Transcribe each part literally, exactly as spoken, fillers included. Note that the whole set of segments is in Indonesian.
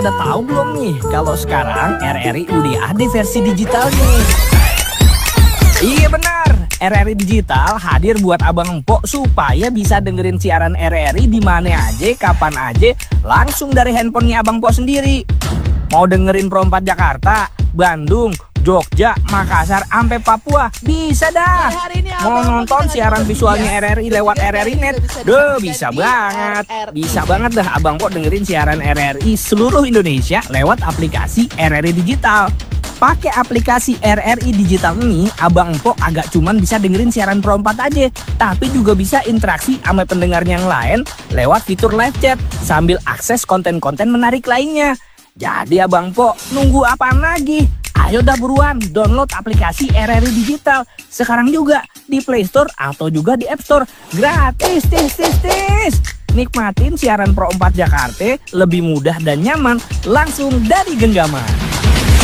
Udah tahu belum nih kalau sekarang R R I udah ada versi digitalnya? Iya benar, R R I Digital hadir buat abang empok supaya bisa dengerin siaran R R I di mana aja, kapan aja, langsung dari handphonenya abang empok sendiri. Mau dengerin Pro empat Jakarta, Bandung, Jogja, Makassar, sampai Papua, bisa dah. Mau nonton siaran visualnya R R I lewat R R I Net, duh bisa banget. Bisa banget dah abang empok dengerin siaran R R I seluruh Indonesia lewat aplikasi R R I Digital. Pakai aplikasi R R I Digital ini, abang empok agak cuman bisa dengerin siaran Pro empat aja, tapi juga bisa interaksi sama pendengarnya yang lain lewat fitur live chat sambil akses konten-konten menarik lainnya. Jadi abang empok nunggu apaan lagi? Ayo dah buruan download aplikasi R R I Digital sekarang juga di Play Store atau juga di App Store. Gratis, tis, tis, tis. Nikmatin siaran Pro empat Jakarta lebih mudah dan nyaman langsung dari genggaman.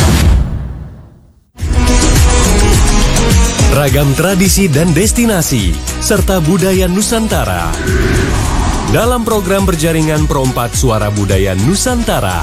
Ragam tradisi dan destinasi serta budaya Nusantara dalam program berjaringan Pro empat Suara Budaya Nusantara.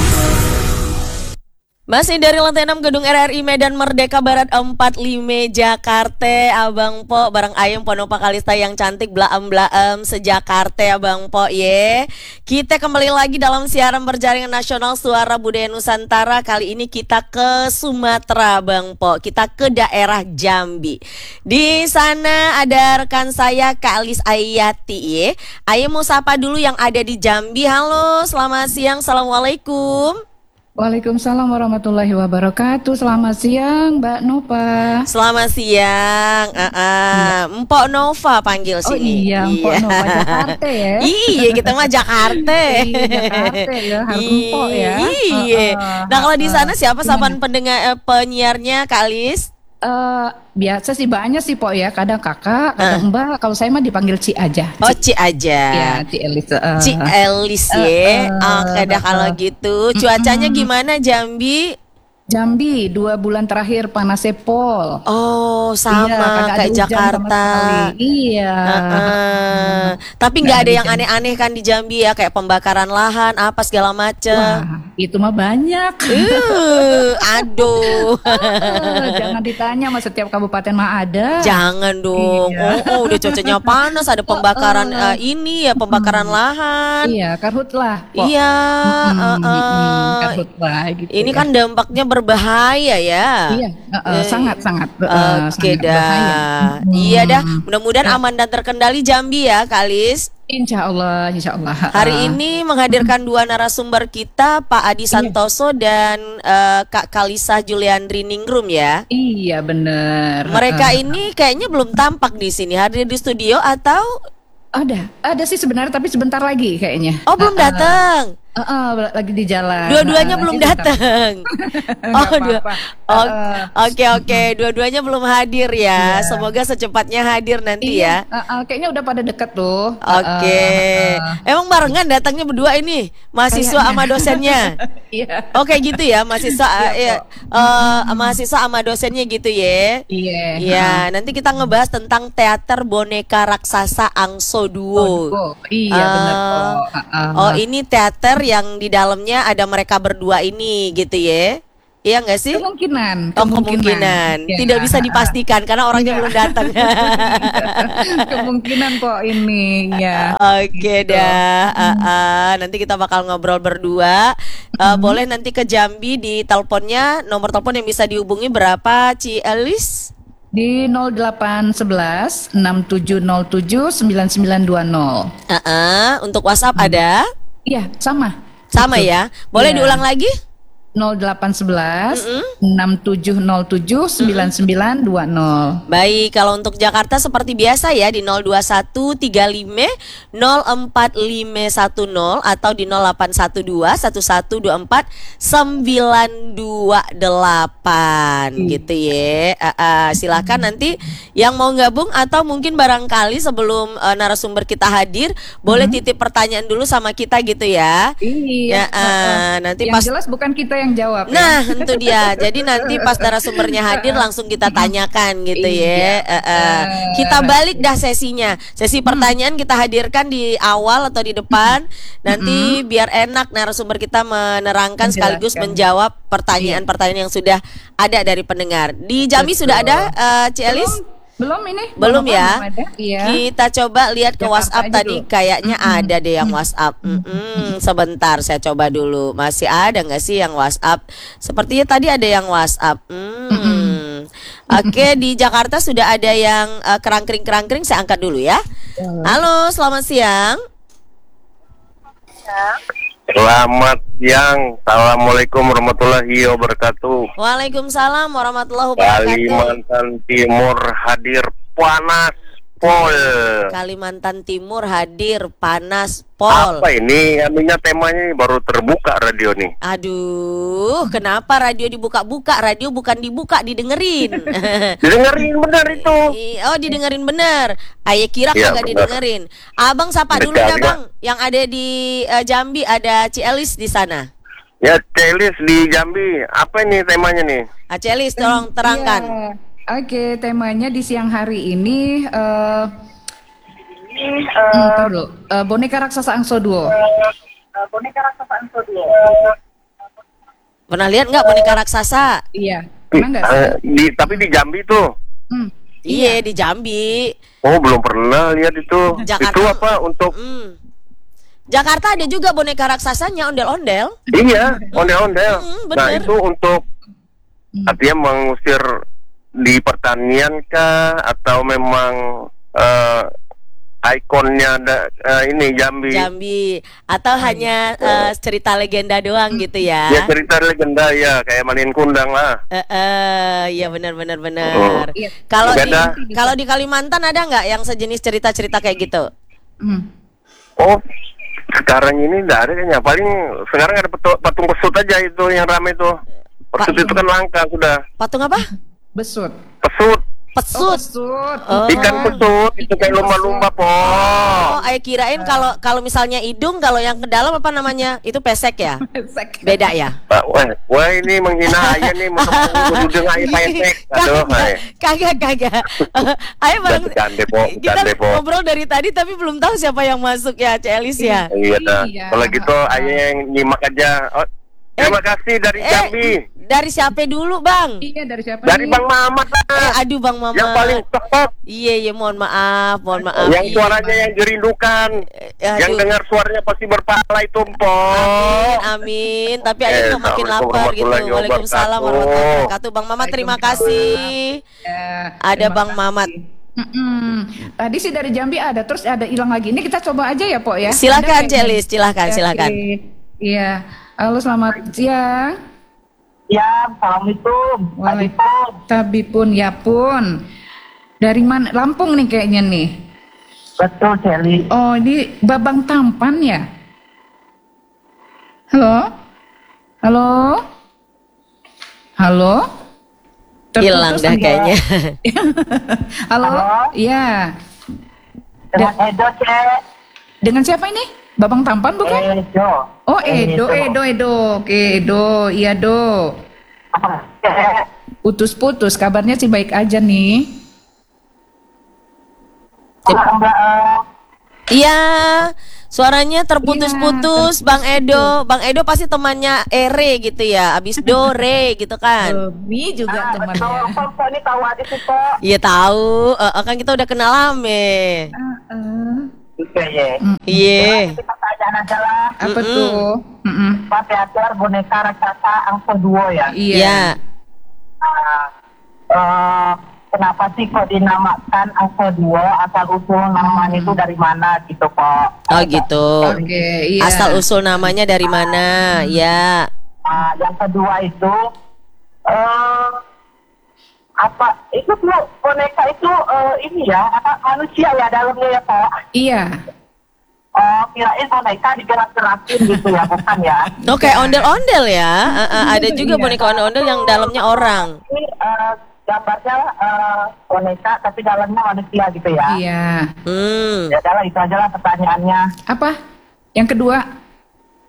Masih dari lantai enam Gedung R R I Medan Merdeka Barat empat puluh lima Jakarta, Abang Po bareng Ayem Ponopa Kalista yang cantik blaem-blaem sejakarta Abang Po ye. Kita kembali lagi dalam siaran berjaringan nasional Suara Budaya Nusantara. Kali ini kita ke Sumatera Abang Po. Kita ke daerah Jambi. Di sana ada rekan saya Kak Alis Ayati ye. Ayem mau sapa dulu yang ada di Jambi. Halo, selamat siang. Assalamualaikum. Waalaikumsalam warahmatullahi wabarakatuh. Selamat siang Mbak Nova. Selamat siang. uh, uh. Mpok Nova panggil Oh sini. iya, Mpok Nova Jakarta ya. Iya, kita mah Jakarta. Iya, Jakarta ya, harus Mpok ya. Iya. Uh, uh, Nah kalau di sana uh, siapa gimana? sapaan pendengar eh, penyiarnya Kak Alis? Uh, biasa sih banyak sih Pok ya. Kadang kakak, kadang mbak. Kalau saya mah dipanggil Ci aja. Oh Ci aja. Ya, Ci Elis. Uh, Ci Elis ya. uh, Oke dah kalau gitu. Cuacanya gimana Jambi? Jambi dua bulan terakhir panasnya pol. Oh Iya, sama kagak ada kayak hujan sama Jakarta. sekali. Iya. Uh-uh. Tapi Nggak nggak ada ada yang hujan. aneh-aneh kan di Jambi ya, kayak pembakaran lahan apa segala macem. Wah, itu mah banyak. Uh, aduh. Uh, jangan ditanya, mas setiap kabupaten mah ada. Jangan dong. Iya. Oh, oh, udah cuacanya panas, ada pembakaran Uh, uh. uh, ini ya, pembakaran lahan. Iya, karhutlah. Pok. Iya, Mm-mm, uh, uh. mm-mm, karhutlah gitu. Ini ya. kan dampaknya berbahaya ya. Iya, uh, uh, Eh, sangat sangat. Uh, Oke sangat bahaya. dah. Hmm. Iya dah. Mudah-mudahan aman dan terkendali Jambi ya, Kalis. Insya Allah, insya Allah. Hari ini menghadirkan dua narasumber kita, Pak Adi Santoso dan eh, Kak Kalisa Juliandri Ningrum ya. Iya benar. Mereka Uh, ini kayaknya belum tampak di sini, hadir di studio atau ada, ada sih sebenarnya tapi sebentar lagi kayaknya. oh belum Uh, uh, datang. uh, uh, lagi di jalan. Dua-duanya Uh, belum nanti sebentar. datang. Nggak Oh, dua. apa-apa. Oh, Uh, Oke oke, dua-duanya belum hadir ya. Iya. Semoga secepatnya hadir nanti ya. Iya, uh, uh, kayaknya udah pada deket tuh. Oke. Uh, uh, uh. Emang barengan datangnya berdua ini, mahasiswa Kayaknya. sama dosennya. Iya. Oke gitu ya, mahasiswa Iya, ya, Pok. eh, mahasiswa sama dosennya gitu ya. Iya. Iya, nanti kita ngebahas tentang teater boneka raksasa Angso Duo. Oh, iya benar Ah. kok. Uh, uh. Oh, ini teater yang di dalamnya ada mereka berdua ini gitu ya. Iya nggak sih? Kemungkinan, Oh, kemungkinan. Ya. Tidak bisa dipastikan karena orangnya Iya. belum datang. Kemungkinan kok ini ya. Oke Gitu. dah, Ah, ah. Nanti kita bakal ngobrol berdua. Eh, Boleh nanti ke Jambi di teleponnya, nomor telepon yang bisa dihubungi berapa, Ci Elis? Di nol delapan satu satu enam tujuh nol tujuh sembilan sembilan dua nol. Ah, ah. Untuk WhatsApp ada? Iya, sama. Sama ya. Boleh Iya. diulang lagi? nol delapan satu satu enam tujuh nol tujuh sembilan sembilan dua nol. Baik, kalau untuk Jakarta seperti biasa ya di nol dua satu tiga lima nol empat lima satu nol atau di nol delapan satu dua satu satu dua empat sembilan dua delapan gitu ya. Uh, uh, silakan nanti yang mau gabung atau mungkin barangkali sebelum uh, narasumber kita hadir boleh titip pertanyaan dulu sama kita gitu ya. Iya. Ya, uh, nanti yang pas jelas bukan kita yang yang jawab. Nah, ya? itu dia. Jadi nanti pas narasumbernya hadir langsung kita tanyakan gitu ya. Iya. Eh, eh. Kita balik dah sesinya. Sesi pertanyaan kita hadirkan di awal atau di depan. Nanti biar enak narasumber kita menerangkan sekaligus Menjelaskan. menjawab pertanyaan-pertanyaan yang sudah ada dari pendengar. Di Jambi Betul. sudah ada eh, Ci Elis? Belum ini? Belum apa, ya? belum ada. Iya. Kita coba lihat ke Jakarta WhatsApp aja tadi. dulu. Kayaknya ada deh yang WhatsApp. Mm-mm, sebentar saya coba dulu. Masih ada nggak sih yang WhatsApp? Sepertinya tadi ada yang WhatsApp. Hmm. Oke, di Jakarta sudah ada yang eh, kerangkring-kerangkring. Saya angkat dulu ya. Halo, selamat siang. Selamat siang. Assalamualaikum warahmatullahi wabarakatuh. Waalaikumsalam warahmatullahi wabarakatuh. Kalimantan Timur hadir panas pol. Kalimantan Timur hadir panas pol. Apa ini? Anunya temanya ini baru terbuka radio nih. Aduh, kenapa radio dibuka-buka? Radio bukan dibuka, didengerin. Didengerin benar itu. I- Oh, didengerin bener. Aye kira Iya, kagak bener. didengerin. Abang sapa dulu Betul, dah iya. Bang. Yang ada di eh, Jambi ada Ci Elis di sana. Ya, Celis di Jambi. Apa ini temanya nih? Ah, Ci Elis tolong terangkan. Iya. Oke, temanya di siang hari ini eh hmm, ntar dulu. Eh, boneka raksasa Angso Duo. Pernah lihat nggak boneka raksasa? Iya. Pernah nggak sih? Eh, di, tapi di Jambi tuh. Hmm. Iya, di Jambi. Oh, belum pernah lihat itu. Jakarta. Itu apa untuk Hmm. Jakarta ada juga boneka raksasanya, ondel-ondel. Iya, ondel-ondel. Mm, Nah, bener. itu untuk artinya mengusir di pertanian kah atau memang eh, ikonnya ada eh, ini Jambi? Jambi atau hanya eh, cerita legenda doang gitu ya? Ya cerita legenda ya, kayak Malin Kundang lah. Eh, eh, iya benar-benar Oh. benar. Iya. Kalau di Beda. kalau di Kalimantan ada nggak yang sejenis cerita-cerita kayak gitu? Hmm. Oh, sekarang ini nggak ada kayaknya. Paling sekarang ada petu- patung pesut aja itu yang ramai itu. Pesut Pak- itu kan langka sudah. Patung apa? Besut. Pesut, Oh, Pesut. besut. Oh. ikan pesut itu kayak lumba-lumba po. Oh, ayo kirain kalau kalau misalnya hidung, kalau yang ke dalam apa namanya? Itu pesek ya? Pesek. Beda ya? Pak, wah, wah ini menghina ayah nih, menudung ayah pesek. Aduh, hai. Kagak kagak. Ayo bareng. Bercanda, Po. Kita Bercanda, Po. ngobrol dari tadi tapi belum tahu siapa yang masuk ya, Ci Elis ya. Iya dah. Iya. Kalau gitu ayah yang nyimak aja. Oh, terima kasih dari Eh, Jambi. dari siapa dulu, Bang? Iya, dari siapa Dari nih? Bang Mamat Eh, lah. aduh Bang Mama. Yang paling tepat. Iya, iya, mohon maaf, mohon maaf. Yang Iya. suaranya yang dirindukan. Eh, Yang aduh. dengar suaranya pasti berpahala itu, Po. Amin, amin. Tapi Eh, ayo kok makin Assalamualaikum lapar gitu. warahmatullahi Waalaikumsalam wabarakatuh. warahmatullahi wabarakatuh. Bang Mamat terima kasih. Ya, Ada terima Bang kasih. Mamat. Mm-mm. Tadi sih dari Jambi ada, terus ada hilang lagi. Ini kita coba aja ya, Po ya. Silakan, Ada nggak Celis, ini? silakan, Oke. silakan. Iya. Halo, selamat siang. Ya, assalamualaikum. Waalaikumsalam. Tapi pun ya pun. Dari mana? Lampung nih kayaknya nih. Betul, Celi. Oh, di Babang Tampan ya? Halo? Halo? Halo? Hilang Terputus dah nggak? kayaknya. Halo? Halo? Iya. Dengan Edo, Cek. Dengan siapa ini? Babang Tampan bukan? Edo. Oh, Edo, Edo, Edo. Oke, Edo. Iya, Do. Cek. Putus-putus, kabarnya sih baik aja nih. Mbak, eh, Iya, suaranya terputus-putus, Bang Edo. Bang Edo pasti temannya Ere gitu ya. Abis do re gitu kan. Demi juga betul, temannya. Pak, Pak, ini tahu aja sih, Pak. Iya tahu, Eh, eh, kan kita udah kenal lame. Heeh. Oke, ya. Iya. Jadi pertanyaan adalah, Apa Mm-mm. tuh? Mm-mm. Pak Teater boneka raksasa Angso Duo ya. Iya. Iya. Nah, eh, kenapa sih kok dinamakan Angso Duo? Asal usul namanya itu dari mana gitu, Pak? Oh gitu. Oke, iya. Asal usul namanya dari mana? Ya. Nah, yang kedua itu eh apa itu tuh boneka itu eh, ini ya apa manusia ya dalamnya ya Pak? Iya. Oh kirain boneka digerak-gerakin gitu ya bukan ya? Oh kayak ondel-ondel ya. Eh, eh, ada juga Iya. boneka ondel-ondel yang dalamnya orang. Ini eh, gambarnya eh, boneka tapi dalamnya manusia gitu ya? Iya. Hmm. Ya adalah itu aja lah pertanyaannya. Apa? Yang kedua?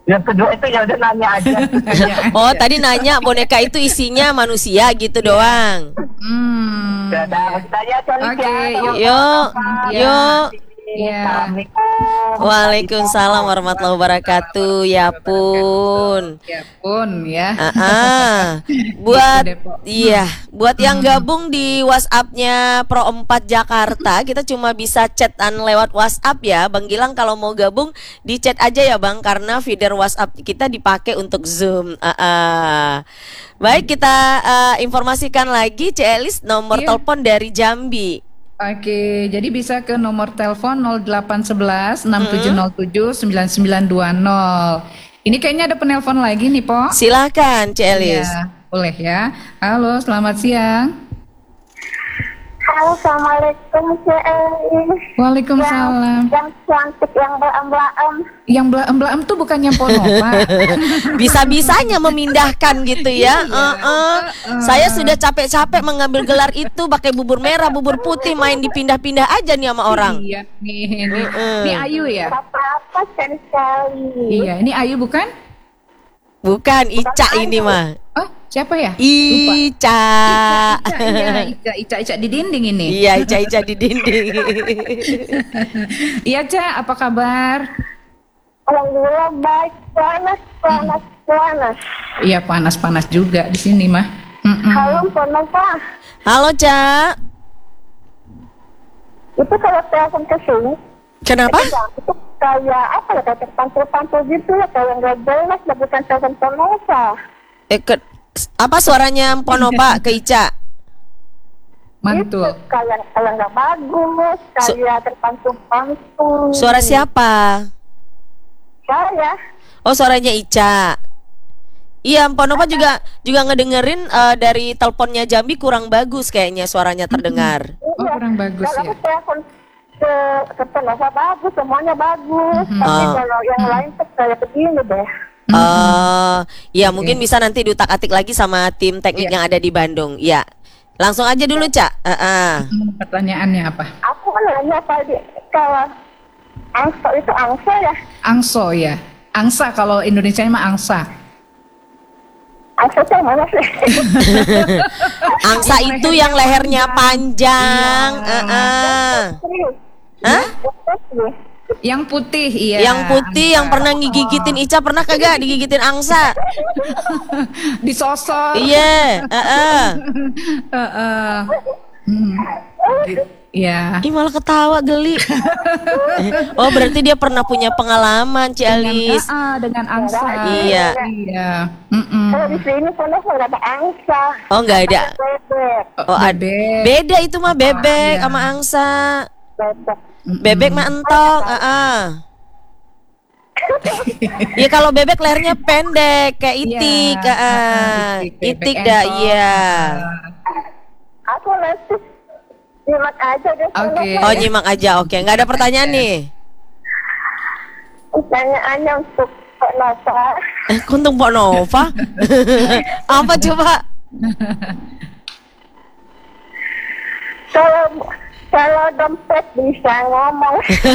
Yang kedua itu ya udah nanya aja. Oh, tadi nanya boneka itu isinya manusia gitu doang. Hmm. Dadah, saya Celis Oke, ya. yuk. Yuk, yuk. Iya. Assalamualaikum. Waalaikumsalam warahmatullahi wabarakatuh. Ya pun. Ya pun ya. Ah, ah. Buat Gitu deh, Po. iya, buat yang gabung di WhatsApp-nya Pro empat Jakarta, kita cuma bisa chatan lewat WhatsApp ya. Bang Gilang kalau mau gabung di chat aja ya Bang, karena feeder WhatsApp kita dipakai untuk Zoom. Ah, ah. Baik, kita ah, informasikan lagi C. Elis nomor Iya. telepon dari Jambi. Oke, jadi bisa ke nomor telepon nol delapan satu satu enam tujuh nol tujuh sembilan sembilan dua nol. Ini kayaknya ada penelpon lagi nih, Po. Silakan C. Elis. Iya, boleh ya. Halo, selamat siang. Halo, Assalamualaikum Celis. Waalaikumsalam. Yang cantik, yang belam-belam. Yang belaem-belaem tuh bukannya Ponova. Bisa-bisanya memindahkan gitu ya. Uh-uh. Saya sudah capek-capek mengambil gelar itu pakai bubur merah, bubur putih, main dipindah-pindah aja nih sama orang. Iya nih, nih. Ini Ayu ya? Apa-apa sekali-sekali. Iya, ini Ayu bukan? Bukan Ica ini mah. Oh, siapa ya? Lupa. Ica. Ica, iya, Ica, Ica, Ica di dinding ini. Iya, Ica-Ica di dinding. Iya, Ca, apa kabar? Alhamdulillah baik, panas, panas, panas. Iya, panas-panas juga di sini mah. Mm-mm. Halo, Ponova. Halo, Ca. Itu kalau telepon ke sini, Kenapa? itu kayak apa ya, kayak terpantul-pantul gitu ya, kayak nggak jelas, dan bukan telepon Ponova. Eh, ke- apa suaranya Ponova ke Ica? Mantul. Itu kayak kayak nggak bagus, Su- kayak terpantul-pantul. Suara siapa? Saya. Oh, suaranya Ica. Iya, Ponova juga juga ngedengerin eh, dari teleponnya Jambi kurang bagus kayaknya suaranya terdengar. Oh, kurang bagus Kalau ya. aku telepon ke ke Ponova bagus, semuanya bagus. Tapi Oh. kalau yang lain tuh kayak begini deh. Oh, ya mungkin bisa nanti diutak-atik lagi sama tim teknik Iya. yang ada di Bandung. Ya, langsung aja dulu, Cak. Heeh. Hmm, pertanyaannya apa? Aku nanya tadi kalau angsa itu angsa ya, Angso ya. Angsa kalau Indonesia mah angsa. angsa itu yang mana sih? Angsa itu yang lehernya panjang. Iya. Heeh. Serius? Hah? Serius? Yang putih, iya. Yang putih yang angsa. pernah ngigigitin Ica pernah kagak digigitin angsa? Disosor. Iya, heeh. Heeh. Hmm. Iya. Ih, malah ketawa geli. Oh, berarti dia pernah punya pengalaman, Cialis. Ah, dengan angsa. Iya. Iya. Mm-mm. Kalau di sini Ponova nggak ada angsa. Oh, nggak ada. Bebek, Oh, ad- Bebek. beda itu mah bebek iya. sama angsa. bebek. Bebek mah entok, heeh. Ya kalau bebek lehernya pendek kayak itik, Iya. heeh. Itik, bebek Itik dah, entok. iya. Aku nanti nyimak aja deh. Oke. Oh, nyimak aja, oke. Nggak ada pertanyaan nih. Pertanyaannya untuk Ponova. Eh, kuntung Pok Nova? Apa coba? Kalau kalau dompet bisa ngomong.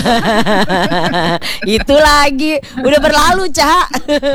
Itu lagi udah berlalu, Cak.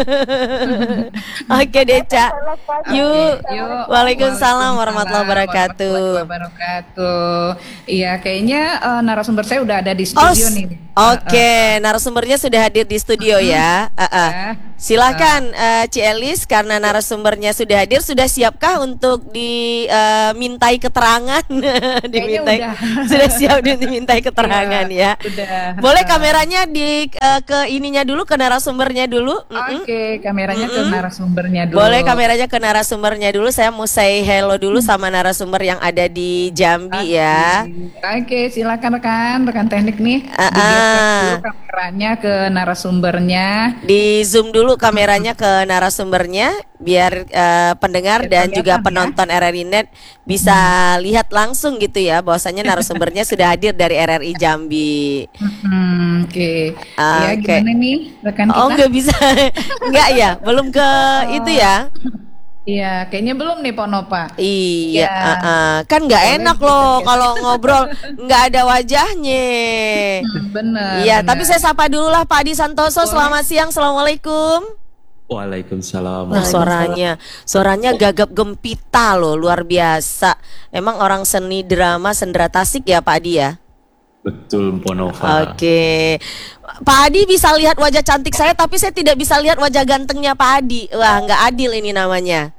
Oke deh, Cak. Yuk. Yuk. Waalaikumsalam warahmatullahi wabarakatuh. warahmatullahi wabarakatuh. Iya, kayaknya eh, narasumber saya udah ada di Oh, studio s- nih. Oke, narasumbernya sudah hadir di studio ya. Uh, uh. Ya. Silakan uh, Ci Elis, karena narasumbernya sudah hadir, sudah siapkah untuk dimintai keterangan? dimintai, udah. sudah siap dimintai keterangan ya. Udah. Boleh kameranya di uh, ke ininya dulu, ke narasumbernya dulu. Mm-mm. Oke, kameranya ke narasumbernya dulu. Boleh kameranya ke narasumbernya dulu. Saya mau say hello dulu sama narasumber yang ada di Jambi ya. Oke, silakan rekan, rekan teknik nih. Ah, Digeser ah. dulu kameranya ke narasumbernya. Di zoom dulu kameranya ke narasumbernya biar eh, pendengar Biar dan juga kelihatan ya. penonton R R I Net bisa lihat langsung gitu ya bahwasanya narasumbernya sudah hadir dari R R I Jambi. Hmm, Oke. Ah, Ya, oke. gimana nih rekan kita? Oh, nggak bisa. Nggak ya, belum ke itu ya. Iya, kayaknya belum nih Ponopa. Iya, Ya. uh, uh. kan nggak Boleh enak kita loh geser. kalau ngobrol nggak ada wajahnya. Hmm, benar. Iya, benar. tapi saya sapa dulu lah Pak Adi Santoso. Boleh. Selamat siang, assalamualaikum. Waalaikumsalam. Nah, suaranya, suaranya gagap gempita loh, luar biasa. Emang orang seni drama sendera Tasik ya Pak Adi ya? Betul, Ponova. Oke, Pak Adi bisa lihat wajah cantik saya, tapi saya tidak bisa lihat wajah gantengnya Pak Adi. Wah, nggak adil ini namanya.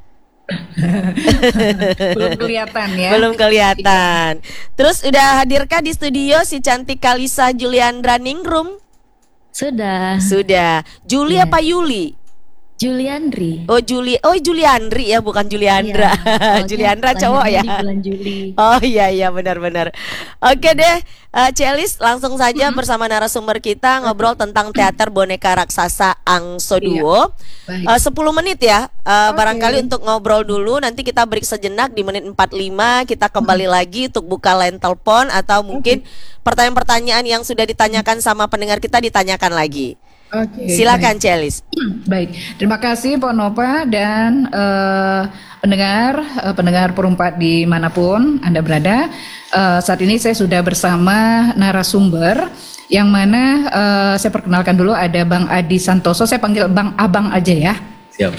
Belum kelihatan ya. Belum kelihatan. Terus udah hadirkah di studio si cantik Kalisa Juliandra Ningrum? Sudah. Sudah. Juli Iya. apa Yuli? Juliandri. Oh Juli, oh Juliandri ya, bukan Juliandra. Iya, Juliandra soalnya cowok ya. lahirnya di bulan Juli. Oh iya iya benar-benar. Oke deh, uh, Celis langsung saja bersama narasumber kita ngobrol tentang teater boneka raksasa Angso Duo. Baik. Uh, sepuluh menit ya, uh, Oke. barangkali untuk ngobrol dulu. Nanti kita break sejenak di menit empat puluh lima. Kita kembali lagi untuk buka line telepon atau mungkin pertanyaan-pertanyaan yang sudah ditanyakan sama pendengar kita ditanyakan lagi. Oke. Silakan Celis. Baik, terima kasih Ponopa dan eh, pendengar eh, pendengar perempat dimanapun Anda berada. Eh, saat ini saya sudah bersama narasumber yang mana eh, saya perkenalkan dulu, ada Bang Adi Santoso. Saya panggil Bang Abang aja ya. Siap.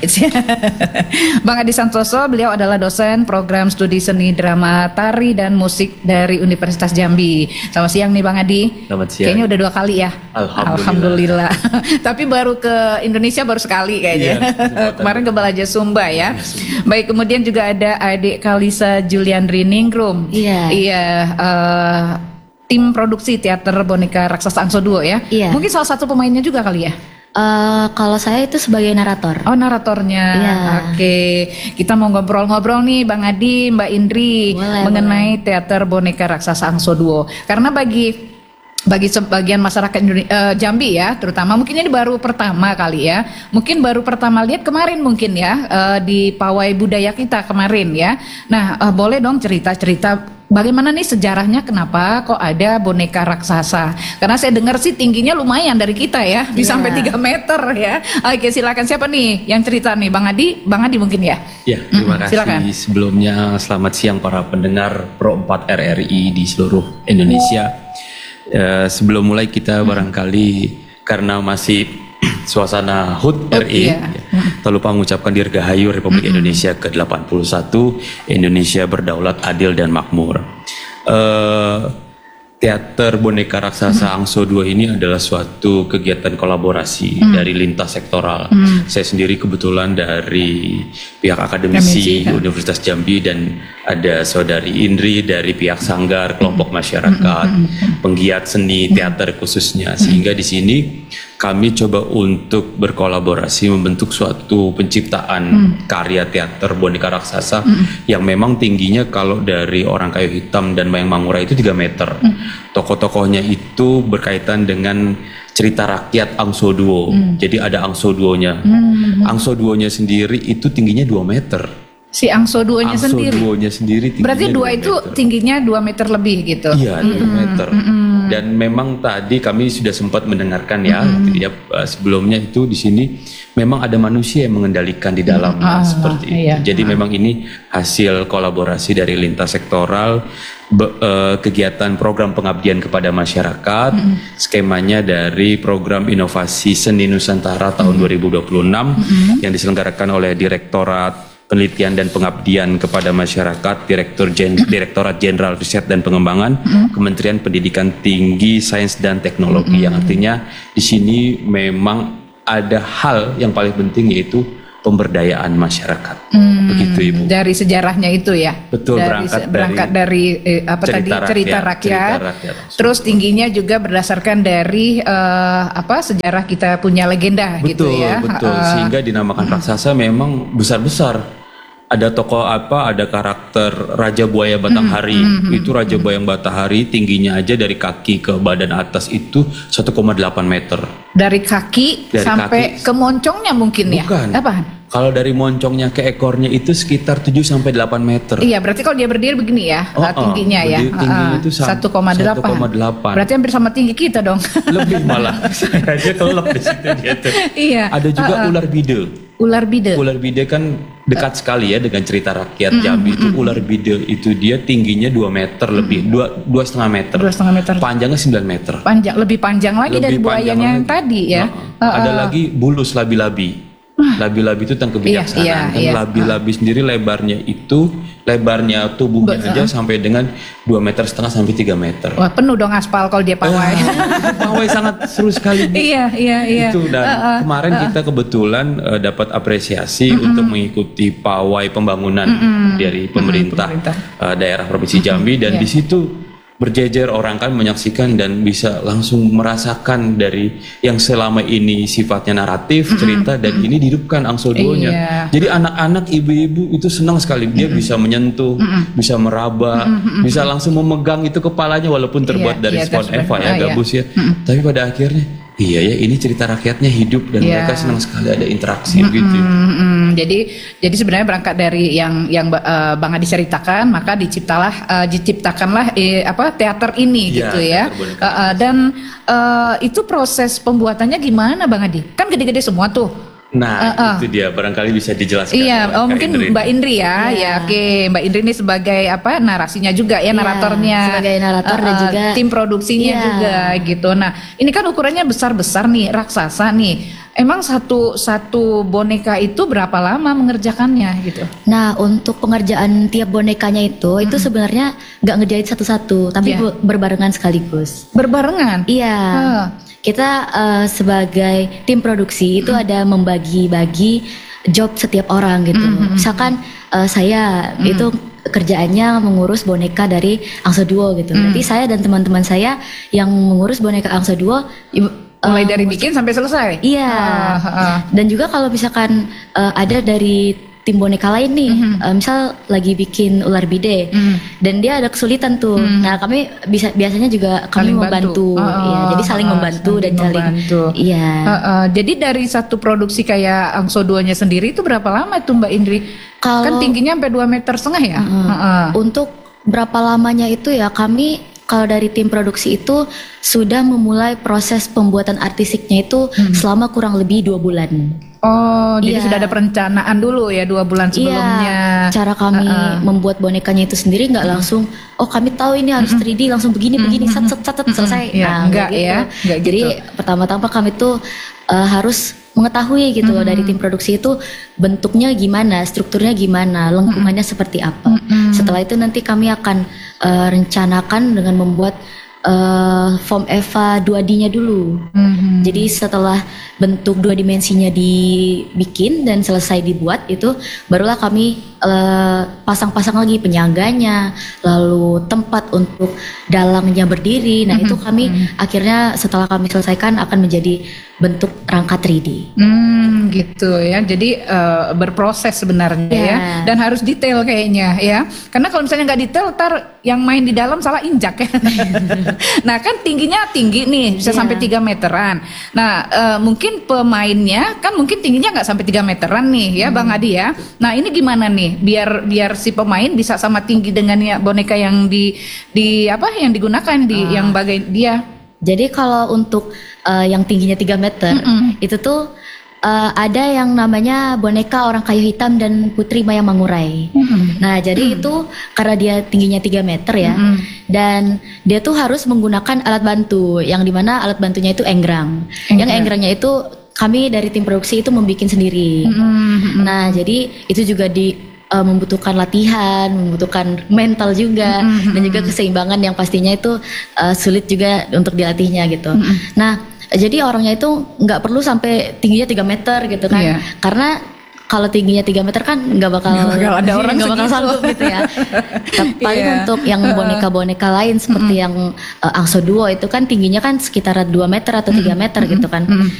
Bang Adi Santoso, beliau adalah dosen program studi seni drama tari dan musik dari Universitas Jambi. Selamat siang nih Bang Adi. Selamat siang. Kayaknya udah dua kali ya. Alhamdulillah. Alhamdulillah. Tapi baru ke Indonesia baru sekali kayaknya. Iya, kesempatan. Kemarin ke Balaja Sumba ya. Baik, kemudian juga ada adik Kalisa Juliandri Ningrum. Iya. Iya. eh, tim produksi teater boneka raksasa Angso Duo ya. Iya. Mungkin salah satu pemainnya juga kali ya. Eh, kalau saya itu sebagai narator. Oh, naratornya. Iya. Oke, kita mau ngobrol-ngobrol nih Bang Adi, Mbak Indri, Boleh, mengenai teater boneka raksasa Angso Duo. Karena bagi bagi sebagian masyarakat Indone- eh, Jambi ya, terutama mungkin ini baru pertama kali ya. Mungkin baru pertama lihat kemarin mungkin ya eh, di pawai budaya kita kemarin ya. Nah, eh, boleh dong cerita-cerita bagaimana nih sejarahnya, kenapa kok ada boneka raksasa? Karena saya dengar sih tingginya lumayan dari kita ya, bisa Iya. sampai tiga meter ya. Oke, silakan, siapa nih yang cerita nih? Bang Adi, Bang Adi mungkin ya? Ya, terima Mm-mm, kasih. silakan. Sebelumnya selamat siang para pendengar Pro empat R R I di seluruh Indonesia. Eh, sebelum mulai kita barangkali karena masih suasana H U T R I, iya. ya, tak lupa mengucapkan Dirgahayu Republik Indonesia ke delapan puluh satu, Indonesia berdaulat, adil dan makmur. Eh, Teater boneka raksasa Angso Duo ini adalah suatu kegiatan kolaborasi dari lintas sektoral. Saya sendiri kebetulan dari pihak akademisi Akademisi, ya. Universitas Jambi dan ada saudari Indri dari pihak Sanggar, kelompok masyarakat, penggiat seni teater khususnya. Sehingga di sini kami coba untuk berkolaborasi membentuk suatu penciptaan karya teater boneka raksasa yang memang tingginya kalau dari Orang Kayu Hitam dan Mayang Mangura itu tiga meter. Tokoh-tokohnya itu berkaitan dengan cerita rakyat Angso Duo. Jadi ada Angso Duonya. Angso Duonya sendiri itu tingginya dua meter. Si Angso Duonya Angso sendiri. Duonya sendiri tingginya Berarti dua dua itu meter. tingginya dua meter lebih gitu. Iya, dua meter. Dan memang tadi kami sudah sempat mendengarkan ya, ya eh, sebelumnya itu di sini memang ada manusia yang mengendalikan di dalamnya Ah, seperti iya. itu. Jadi memang ini hasil kolaborasi dari lintas sektoral, be- eh, kegiatan program pengabdian kepada masyarakat, skemanya dari program inovasi seni Nusantara tahun dua ribu dua puluh enam yang diselenggarakan oleh Direktorat Penelitian dan Pengabdian kepada Masyarakat, Direktur Jen, Direktorat Jenderal Riset dan Pengembangan, Kementerian Pendidikan Tinggi, Sains dan Teknologi. Yang artinya di sini memang ada hal yang paling penting yaitu pemberdayaan masyarakat. Begitu Ibu. Dari sejarahnya itu ya. Betul, dari, berangkat se- berangkat dari, eh, apa cerita tadi rakyat, cerita rakyat. cerita rakyat. Terus tingginya juga berdasarkan dari eh, apa sejarah kita punya legenda gitu Betul, ya. betul. Eh, Sehingga dinamakan raksasa memang besar-besar. Ada tokoh apa, ada karakter Raja Buaya Batanghari. Itu Raja Buaya Batanghari tingginya aja dari kaki ke badan atas itu satu koma delapan meter. dari kaki Dari sampai kaki. ke moncongnya mungkin ya. Bukan. Apaan? Kalau dari moncongnya ke ekornya itu sekitar tujuh sampai delapan meter. Iya, berarti kalau dia berdiri begini ya, Oh, eh, tingginya oh, ya. berdiri tingginya Eh, itu sam- satu koma delapan. satu koma delapan. Berarti hampir sama tinggi kita dong. Lebih malah. Saya aja kelep di situ gitu. Iya. Ada juga Uh-uh. ular bidel. Ular bide. Ular bide kan dekat sekali ya dengan cerita rakyat Jambi itu. Ular bide itu dia tingginya dua meter lebih, dua dua setengah meter. Dua setengah meter. Panjangnya sembilan meter. Panjang, lebih panjang lagi Lebih dari buayanya panjang yang lagi. tadi ya. Nah, ada lagi bulus labi-labi. Labi-labi itu tentang kebijaksanaan. Iya, Kan iya, labi-labi sendiri lebarnya itu lebarnya tubuhnya Be- aja sampai dengan dua meter setengah sampai tiga meter. Wah, penuh dong aspal kalau dia pawai. Pawai sangat seru sekali. Bu. Iya, iya, iya. Itu dan Uh, uh, kemarin uh, kita kebetulan uh, dapat apresiasi Mm-mm. untuk mengikuti pawai pembangunan Mm-mm. dari pemerintah, pemerintah. uh, daerah Provinsi Jambi dan Iya. di situ berjejer orang kan menyaksikan dan bisa langsung merasakan dari yang selama ini sifatnya naratif cerita dan ini dihidupkan Angso Duonya. Iya. Jadi anak-anak ibu-ibu itu senang sekali dia bisa menyentuh, bisa meraba, bisa langsung memegang itu kepalanya walaupun terbuat Iya, dari iya, spon terbuat- Eva ya ah, iya. gabus ya. Tapi pada akhirnya iya ya ini cerita rakyatnya hidup dan Iya. mereka senang sekali ada interaksi gitu. Mm-mm. Jadi jadi sebenarnya berangkat dari yang yang uh, Bang Adi ceritakan, maka diciptalah uh, diciptakanlah eh, apa teater ini Iya, gitu ya. teater boneka. Uh, uh, dan uh, itu proses pembuatannya gimana Bang Adi? Kan gede-gede semua tuh. Nah Ah, ah. itu dia barangkali bisa dijelaskan. Iya, oleh oh Kak mungkin Indri. Mbak Indri ya, Iya. ya oke Mbak Indri ini sebagai apa narasinya juga ya, Iya, naratornya, sebagai narator dan Uh, uh, juga- tim produksinya Iya. juga gitu. Nah ini kan ukurannya besar-besar nih, raksasa nih. Emang satu satu boneka itu berapa lama mengerjakannya gitu? Nah, untuk pengerjaan tiap bonekanya itu, itu sebenarnya nggak ngerjain satu-satu, tapi Iya. be- berbarengan sekaligus. Berbarengan? Iya. Ah. Kita eh, sebagai tim produksi itu ada membagi-bagi job setiap orang gitu. Misalkan eh, saya itu kerjaannya mengurus boneka dari Angso Duo gitu. Nanti saya dan teman-teman saya yang mengurus boneka Angso Duo ibu- Mulai eh, dari bikin sampai selesai? Iya. Ah, ah. Dan juga kalau misalkan eh, ada dari tim boneka lain nih, eh, misal lagi bikin ular bide, Mhm. dan dia ada kesulitan tuh. Nah kami bisa biasanya juga kami Saling membantu, bantu. ya. Ah, Jadi saling ah, membantu saling dan saling, membantu. iya. Uh, uh, jadi dari satu produksi kayak Angso Duonya sendiri itu berapa lama tuh Mbak Indri? Kalau- Kan tingginya sampai dua meter setengah ya? Heeh. Uh, uh. Untuk berapa lamanya itu ya kami kalau dari tim produksi itu sudah memulai proses pembuatan artisiknya itu selama kurang lebih dua bulan. Oh, jadi Iya. sudah ada perencanaan dulu ya dua bulan sebelumnya. Iya, cara kami Uh-uh. membuat bonekanya itu sendiri nggak langsung, oh kami tahu ini harus tiga D langsung begini begini, sat sat sat sat, selesai. Iya, Nah, enggak gitu. ya, enggak gitu. Jadi pertama-tama kami tuh eh, harus mengetahui gitu loh dari tim produksi itu bentuknya gimana, strukturnya gimana, lengkungannya seperti apa. Setelah itu nanti kami akan eh, rencanakan dengan membuat eh, form Eva dua D-nya dulu. Mhm. Jadi setelah bentuk dua dimensinya dibikin dan selesai dibuat itu barulah kami eh, pasang-pasang lagi penyangganya, lalu tempat untuk dalangnya berdiri. Nah, itu kami akhirnya setelah kami selesaikan akan menjadi bentuk rangka tiga D. Hmm, gitu ya. Jadi eh, berproses sebenarnya Iya. ya, dan harus detail kayaknya ya. Karena kalau misalnya nggak detail, ntar yang main di dalam salah injak ya. Nah kan tingginya tinggi nih, bisa Iya. sampai tiga meteran. Nah eh, mungkin pemainnya kan mungkin tingginya nggak sampai tiga meteran nih ya, Bang Adi ya. Nah ini gimana nih, biar biar si pemain bisa sama tinggi dengan ya boneka yang di di apa yang digunakan di yang bagai dia. Jadi kalau untuk eh, yang tingginya tiga meter itu tuh eh, ada yang namanya boneka orang kayu hitam dan Putri Maya Mangurai. Nah, jadi itu karena dia tingginya tiga meter ya. Dan dia tuh harus menggunakan alat bantu yang dimana alat bantunya itu enggrang. Yang engrangnya itu kami dari tim produksi itu membuat sendiri. Nah, jadi itu juga di eh, membutuhkan latihan, membutuhkan mental juga, dan juga keseimbangan yang pastinya itu eh, sulit juga untuk dilatihnya gitu. Nah, jadi orangnya itu nggak perlu sampai tingginya tiga meter gitu kan, Iya. karena kalau tingginya tiga meter kan nggak bakal Nggak bakal ada orang nggak bakal segitu. sanggup gitu ya. Tapi paling Iya. untuk yang boneka-boneka lain seperti yang eh, Angso Duo itu kan tingginya kan sekitar dua meter atau tiga meter gitu kan.